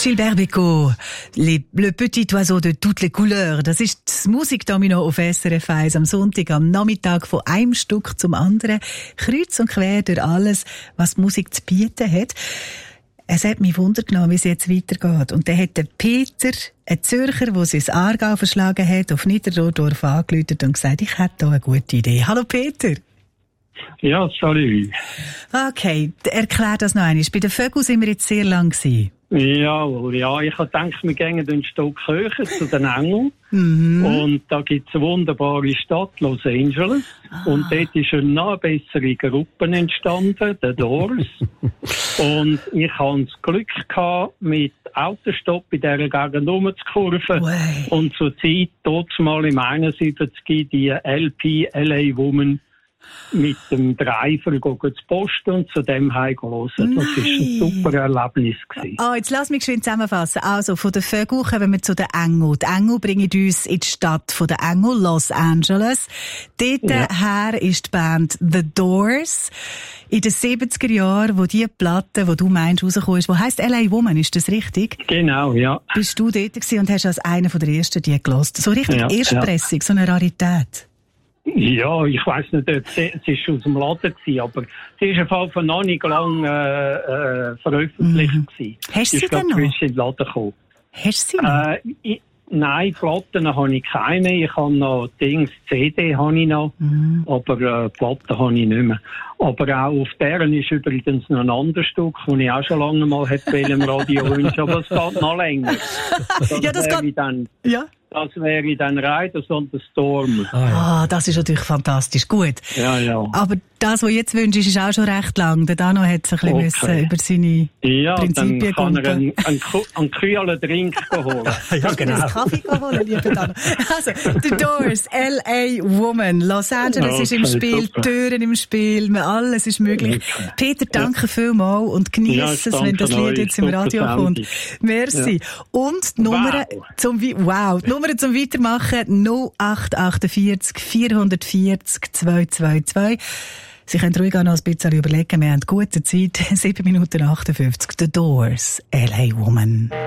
Gilbert Bécaud, le petit oiseau de toutes les couleurs. Das ist das Musikdomino auf SRF 1 am Sonntag, am Nachmittag von einem Stück zum anderen. Kreuz und quer durch alles, was Musik zu bieten hat. Es hat mich Wunder genommen, wie es jetzt weitergeht. Und dann hat der Peter, ein Zürcher, der sich ins Aargau verschlagen hat, auf Niederdorf angerufen und gesagt, ich hätte da eine gute Idee. Hallo Peter. Ja, sorry. Okay, erklär das noch einmal. Bei den Vögeln sind wir jetzt sehr lang gewesen. Ja, ich habe gedacht, wir gehen ein Stück höher zu den Engeln. Und da gibt es eine wunderbare Stadt, Los Angeles. Und dort ist eine noch bessere Gruppe entstanden, The Doors. Und ich hatte das Glück gehabt, mit Autostopp in dieser Gegend rumzukurven. Und zur Zeit, dort mal im 71, die LP LA Woman mit dem Driver zu posten und zu dem heimgelassen. Das war ein super Erlebnis gewesen. Jetzt lass mich geschwind zusammenfassen. Also, von den Vögeln kommen wir zu den Engeln. Die Engel bringen uns in die Stadt von den Engeln, Los Angeles. Dort her ist die Band The Doors. In den 70er Jahren, wo die Platte, die du meinst, rausgekommen ist, wo heisst LA Woman, ist das richtig? Genau, ja. Bist du dort gewesen und hast als einer der ersten die gehört? So richtig erstpressig, so eine Rarität. Ja, ich weiss nicht, ob es aus dem Laden war, aber sie ist auf jeden Fall noch nicht lang veröffentlicht gewesen. Hast du sie denn noch? In den Laden gekommen. Hast du sie noch? Nein, Platten habe ich keine. Ich habe noch CD habe ich noch, aber Platten habe ich nicht mehr. Aber auch auf deren ist übrigens noch ein anderes Stück, das ich auch schon lange mal im Radio wünsche, aber es geht noch länger. Das wäre dann Riders on the Storm. Das ist natürlich fantastisch. Gut. Ja. Aber das, was jetzt wünschst, ist auch schon recht lang. Der Dano hat sich ein bisschen über seine Prinzipien dann kann er einen kühlen Drink holen. Ja, genau. Einen Kaffee holen, lieber Dano. Also, The Doors, LA Woman. Los Angeles ist im Spiel, Türen im Spiel, alles ist möglich. Peter, danke vielmals und genieße es, wenn das Lied jetzt im Radio kommt. Merci. Und die Nummer zum Weitermachen 0848 440 222. Sie können ruhig auch noch ein bisschen überlegen. Wir haben gute Zeit. 7 Minuten 58. The Doors, LA Woman.